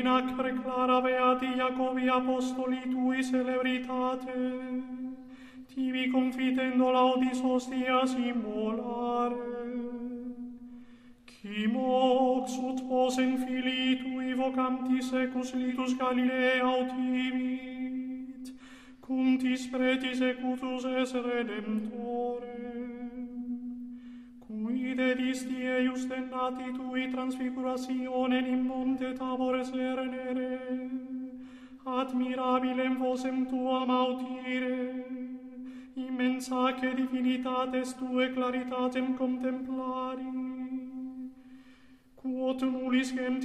in acre clara beati Iacobi apostoli tui celebritate, tibi confitendo laudis hostias immolare. Qui mox ut posem filii tui vocanti secus litus Galilea autivit, cum tis pretis ecutus es Redemptore, cui dedisti eius dennati tui transfigurationem in monte Tabor cernere, admirabilem vosem tuam audire, immensaque divinitates tue claritatem contemplari, quod nullis gentes